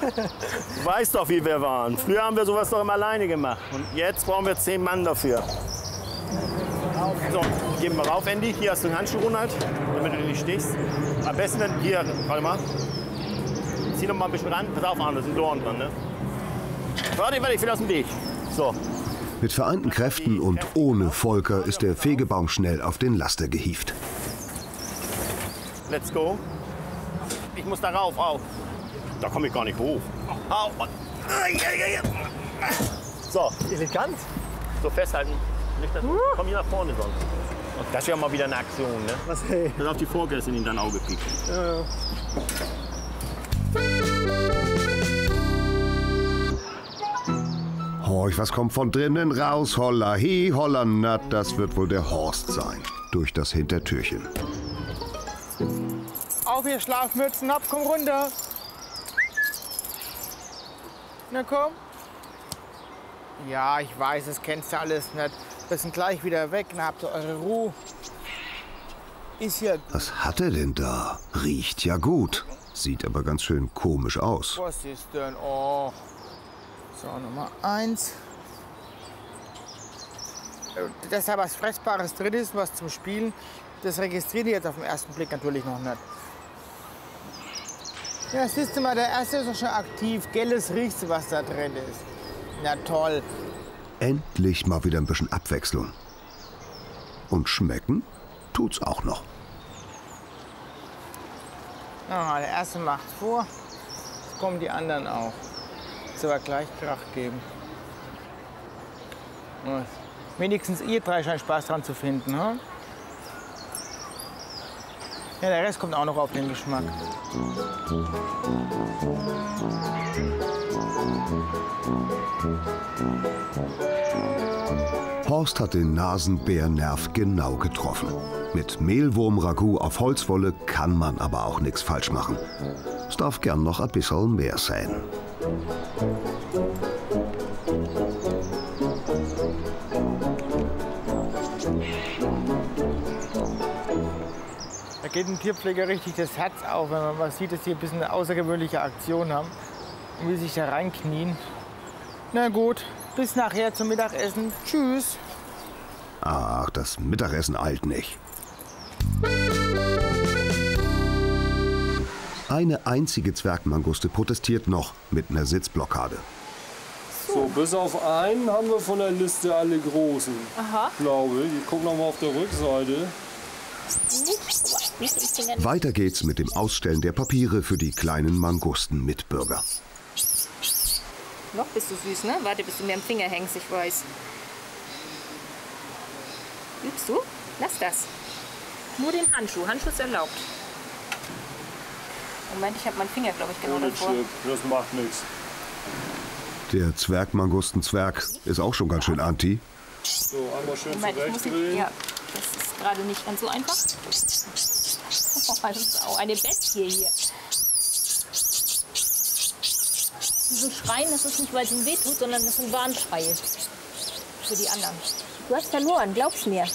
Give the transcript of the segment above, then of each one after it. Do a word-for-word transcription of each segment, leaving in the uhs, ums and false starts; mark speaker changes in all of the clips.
Speaker 1: Du weißt doch, wie wir waren. Früher haben wir sowas doch immer alleine gemacht. Und jetzt brauchen wir zehn Mann dafür. So, geben wir rauf, Andy. Hier hast du einen Handschuh, Ronald, damit du nicht stichst. Am besten, wenn hier, warte mal. Zieh noch mal ein bisschen ran. Pass auf, Arne, da sind Dornen dran, ne? Warte, warte, ich will aus dem Weg. So.
Speaker 2: Mit vereinten Kräften und ohne Volker ist der Fegebaum schnell auf den Laster gehievt.
Speaker 1: Let's go. Ich muss da rauf, auf. Da komme ich gar nicht hoch. Au. So.
Speaker 3: Elegant.
Speaker 1: So festhalten. Nicht, dass uh. Komm hier nach vorne sonst. Und das wäre mal wieder eine Aktion, ne?
Speaker 3: Was, hey?
Speaker 1: Pass auf, die Forke ist in dein Auge piekt.
Speaker 3: Ja, ja.
Speaker 2: Horch, was kommt von drinnen raus? Holla he, holla nat, das wird wohl der Horst sein. Durch das Hintertürchen.
Speaker 3: Auf, ihr Schlafmützen, hopp, komm runter. Na komm. Ja, ich weiß, das kennst du alles nicht. Wir sind gleich wieder weg, dann habt ihr eure Ruhe. Ist ja...
Speaker 2: Was hat er denn da? Riecht ja gut. Sieht aber ganz schön komisch aus.
Speaker 3: Was ist denn? Oh. So, Nummer eins. Dass da was Fressbares drin ist, was zum Spielen, das registriert ihr jetzt auf den ersten Blick natürlich noch nicht. Ja, siehst du mal, der erste ist doch schon aktiv. Gelles riechst du, was da drin ist. Na toll.
Speaker 2: Endlich mal wieder ein bisschen Abwechslung. Und schmecken tut's auch noch.
Speaker 3: Ah, der erste macht's vor. Jetzt kommen die anderen auch. Jetzt aber gleich Krach geben. Und wenigstens ihr drei scheint Spaß dran zu finden, hm? Ja, der Rest kommt auch noch auf den Geschmack.
Speaker 2: Horst hat den Nasenbärnerv genau getroffen. Mit Mehlwurm-Ragout auf Holzwolle kann man aber auch nichts falsch machen. Es darf gern noch ein bisschen mehr sein.
Speaker 3: Da geht dem Tierpfleger richtig das Herz auf, wenn man was sieht, dass sie ein bisschen eine außergewöhnliche Aktion haben und will sich da reinknien. Na gut, bis nachher zum Mittagessen. Tschüss.
Speaker 2: Ach, das Mittagessen eilt nicht. Eine einzige Zwergmanguste protestiert noch mit einer Sitzblockade.
Speaker 4: So, bis auf einen haben wir von der Liste alle Großen.
Speaker 5: Aha.
Speaker 4: Ich glaube, ich gucke noch mal auf der Rückseite.
Speaker 2: Weiter geht's mit dem Ausstellen der Papiere für die kleinen Mangusten-Mitbürger.
Speaker 5: Noch bist du süß, ne? Warte, bis du mir am Finger hängst, ich weiß. Übst du? Lass das. Nur den Handschuh. Handschuh ist erlaubt. Moment, ich habe meinen Finger, glaube ich, genau
Speaker 4: Ohne
Speaker 5: davor.
Speaker 4: Chip, das macht nichts.
Speaker 2: Der Zwergmangustenzwerg ist auch schon ganz schön anti.
Speaker 4: So, einmal schön
Speaker 5: Moment, ich muss
Speaker 4: zurechtdrehen.
Speaker 5: ihn, ja, das ist gerade nicht ganz so einfach. Oh, das ist auch eine Bestie hier. Diese Schreien, das ist nicht, weil es ihm wehtut, sondern das sind Warnschreie für die anderen. Du hast verloren, glaub's mir.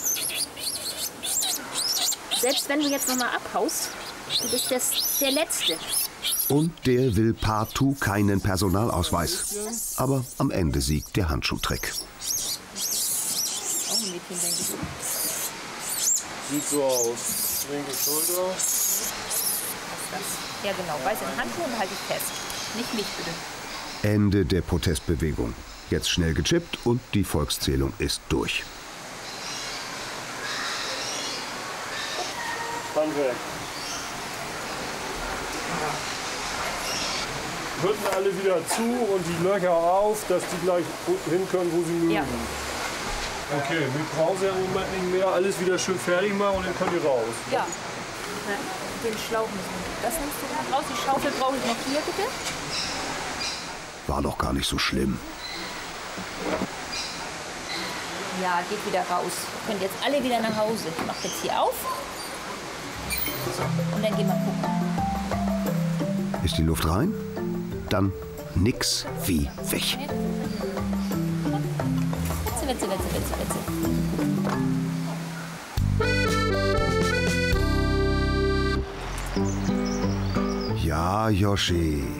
Speaker 5: Selbst wenn du jetzt noch mal abhaust, du bist das, der Letzte.
Speaker 2: Und der will partout keinen Personalausweis. Aber am Ende siegt der Handschuhtrick.
Speaker 5: Auch ein Mädchen, denke ich.
Speaker 4: Sieht so aus. Linke Schulter.
Speaker 5: Ja genau, beiß in den Handschuh und halte ich fest. Nicht mich bitte.
Speaker 2: Ende der Protestbewegung. Jetzt schnell gechippt und die Volkszählung ist durch.
Speaker 4: Hand weg. Hütten alle wieder zu und die Löcher auf, dass die gleich hin können, wo sie mögen.
Speaker 5: Ja.
Speaker 4: Okay, wir brauchen ja im Moment nicht mehr. Alles wieder schön fertig machen und dann könnt ihr raus.
Speaker 5: Ja. Den Schlauch müssen wir. Das nimmst du raus. Die Schaufel brauche ich noch hier, bitte.
Speaker 2: War doch gar nicht so schlimm.
Speaker 5: Ja, geht wieder raus. Ihr könnt jetzt alle wieder nach Hause. Ich mache jetzt hier auf. Und dann gehen wir gucken.
Speaker 2: Ist die Luft rein? Dann nix wie weg.
Speaker 5: Witze, Witze, Witze, Witze, Witze.
Speaker 2: Ja, Joschi.